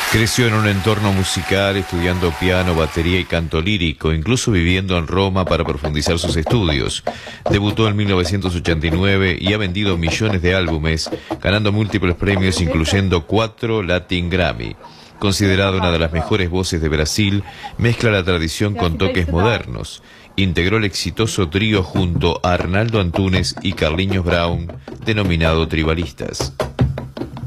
Creció en un entorno musical, estudiando piano, batería y canto lírico, incluso viviendo en Roma para profundizar sus estudios. Debutó en 1989 y ha vendido millones de álbumes, ganando múltiples premios, incluyendo 4 Latin Grammy. Considerada una de las mejores voces de Brasil, mezcla la tradición con toques modernos. Integró el exitoso trío junto a Arnaldo Antunes y Carlinhos Brown, denominado Tribalistas.